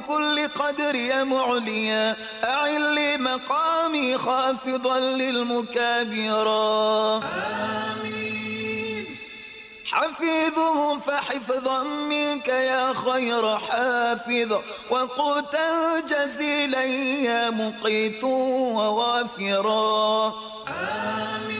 بكل قدر يا معليا أعل لي مقامي خافضا للمكابرا. آمين. حفيظه فحفظا منك يا خير حافظ وقوتا جزيلا يا مقيت ووافرا. آمين.